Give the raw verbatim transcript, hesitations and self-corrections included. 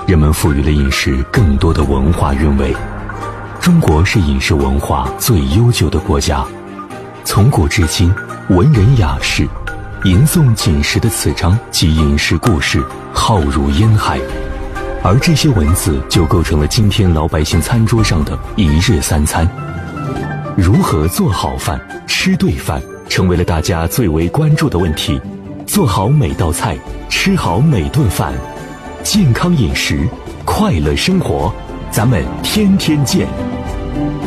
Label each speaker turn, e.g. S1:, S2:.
S1: 人们赋予了饮食更多的文化韵味。中国是饮食文化最悠久的国家，从古至今，文人雅士吟诵饮食的词章及饮食故事浩如烟海，而这些文字就构成了今天老百姓餐桌上的一日三餐。如何做好饭、吃对饭，成为了大家最为关注的问题。做好每道菜，吃好每顿饭，健康饮食，快乐生活，咱们天天见。